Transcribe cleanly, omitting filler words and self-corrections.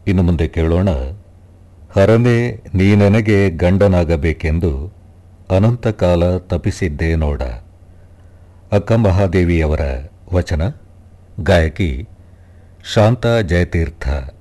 ಇನ್ನು ಮುಂದೆ ಕೇಳೋಣ, ಹರನೇ ನೀ ನನಗೆ ಗಂಡನಾಗಬೇಕೆಂದು ಅನಂತಕಾಲ ತಪಿಸಿದ್ದೆ ನೋಡ. ಅಕ್ಕ ಮಹಾದೇವಿಯವರ ವಚನ, ಗಾಯಕಿ ಶಾಂತಾ ಜಯತೀರ್ಥ.